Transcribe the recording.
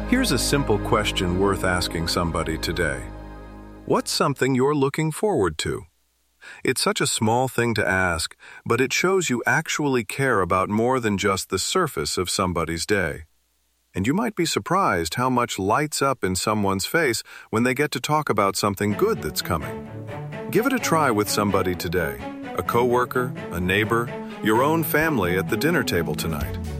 Here's a simple question worth asking somebody today. What's something you're looking forward to? It's such a small thing to ask, but it shows you actually care about more than just the surface of somebody's day. And you might be surprised how much lights up in someone's face when they get to talk about something good that's coming. Give it a try with somebody today, a coworker, a neighbor, your own family at the dinner table tonight.